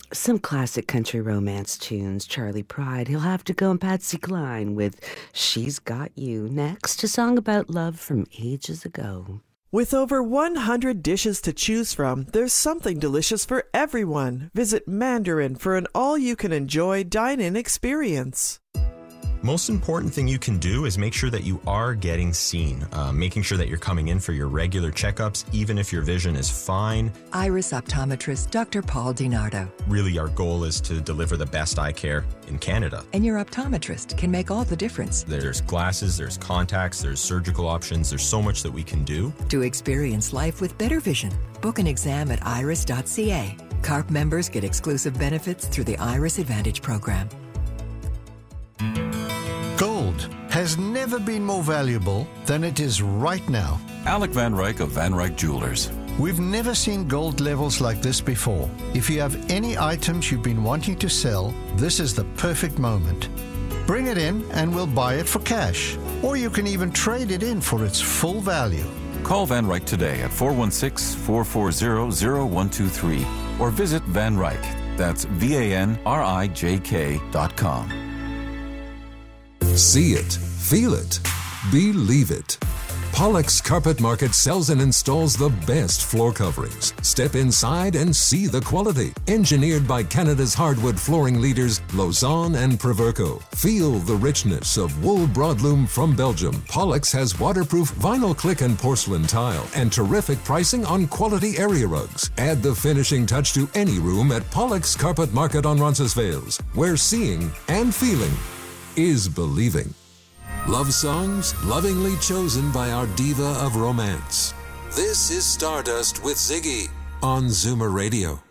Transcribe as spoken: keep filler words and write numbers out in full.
Some classic country romance tunes. Charlie Pride, he'll have to go, and Patsy Cline with She's Got You. Next, a song about love from ages ago. With over one hundred dishes to choose from, there's something delicious for everyone. Visit Mandarin for an all-you-can-enjoy dine-in experience. Most important thing you can do is make sure that you are getting seen, uh, making sure that you're coming in for your regular checkups, even if your vision is fine. Iris optometrist Doctor Paul DiNardo. Really, our goal is to deliver the best eye care in Canada. And your optometrist can make all the difference. There's glasses, there's contacts, there's surgical options. There's so much that we can do. To experience life with better vision, book an exam at iris dot c a. C A R P members get exclusive benefits through the Iris Advantage program. Gold has never been more valuable than it is right now. Alec Van Ryk of Van Ryk Jewelers. We've never seen gold levels like this before. If you have any items you've been wanting to sell, this is the perfect moment. Bring it in and we'll buy it for cash. Or you can even trade it in for its full value. Call Van Ryk today at four one six, four four zero, zero one two three or visit Van Ryk. That's V A N R I J K dot com. See it, feel it, believe it. Pollock's Carpet Market sells and installs the best floor coverings. Step inside and see the quality. Engineered by Canada's hardwood flooring leaders, Lausanne and Proverco. Feel the richness of wool broadloom from Belgium. Pollock's has waterproof vinyl click and porcelain tile and terrific pricing on quality area rugs. Add the finishing touch to any room at Pollock's Carpet Market on Roncesvalles, where seeing and feeling is believing. Love songs lovingly chosen by our diva of romance. This is Stardust with Ziggy on Zoomer Radio.